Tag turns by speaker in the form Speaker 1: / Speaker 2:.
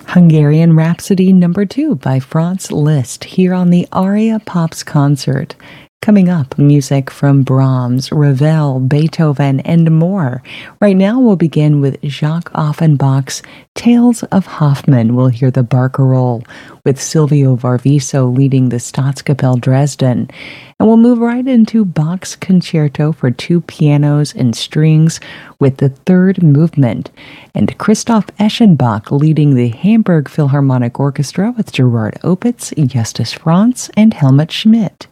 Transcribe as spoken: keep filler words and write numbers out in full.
Speaker 1: Hungarian Rhapsody Number Two by Franz Liszt here on the Aria Pops concert. Coming up, music from Brahms, Ravel, Beethoven, and more. Right now, we'll begin with Jacques Offenbach's Tales of Hoffmann. We'll hear the Barcarolle with Silvio Varviso leading the Staatskapelle Dresden. And we'll move right into Bach's Concerto for two pianos and strings with the third movement. And Christoph Eschenbach leading the Hamburg Philharmonic Orchestra with Gerard Opitz, Justus Franz, and Helmut Schmidt.